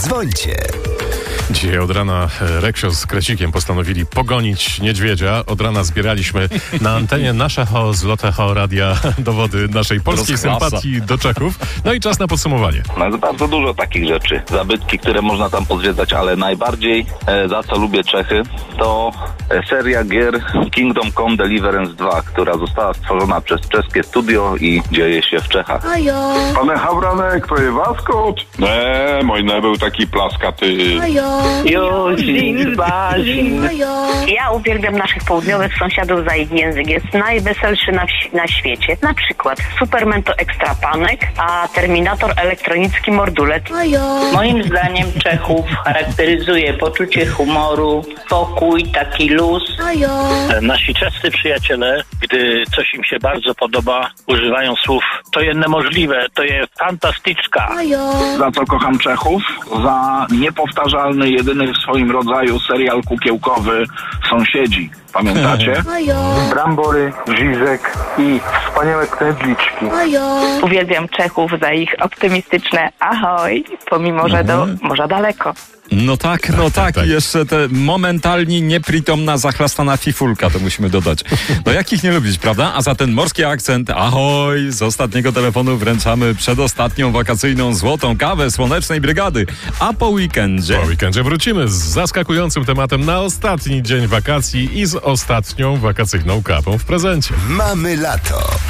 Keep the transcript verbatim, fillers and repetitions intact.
Dzwońcie. Dzisiaj od rana Reksio z Krecikiem postanowili pogonić niedźwiedzia. Od rana zbieraliśmy na antenie naszego Złotego Radia dowody naszej polskiej Rozklasa. sympatii do Czechów. No i czas na podsumowanie. No jest bardzo dużo takich rzeczy, zabytki, które można tam pozwiedzać, ale najbardziej e, za co lubię Czechy, to e, seria gier Kingdom Come Deliverance dwa, która została stworzona przez czeskie studio i dzieje się w Czechach. Ajo, Pane Havranek, to je vás kot? Ne, můj nebyl taký plaskatý. ajo, Józin, Bazin. ajo. Ja uwielbiam naszych południowych sąsiadów za ich język. Jest najweselszy na, wsi- na świecie. Na przykład Superman to ekstrapanek, a Terminator elektronicki mordulet. Ajo, Moim zdaniem Czechów charakteryzuje poczucie humoru, spokój, taki luz. ajo, Nasi czescy przyjaciele, gdy coś im się bardzo podoba, używają słów to jest niemożliwe, to jest fantastyczka. ajo, Za co kocham Czechów? Za niepowtarzalny, jedyny w swoim rodzaju serial kukiełkowy Sąsiedzi. Pamiętacie? ajo, Brambory, Żyżek i wspaniałe knedliczki. ajo. Uwielbiam Czechów za ich optymistyczne ahoj, pomimo że do morza daleko. No tak, no tak. tak. I jeszcze te momentalnie nieprzytomna, zachlastana fifulka, to musimy dodać. No jakich nie lubić, prawda? A za ten morski akcent, ahoj, z ostatniego telefonu wręczamy przedostatnią wakacyjną złotą kawę Słonecznej Brygady. A po weekendzie... Po weekendzie wrócimy z zaskakującym tematem na ostatni dzień wakacji i z ostatnią wakacyjną kawą w prezencie. Mamy lato.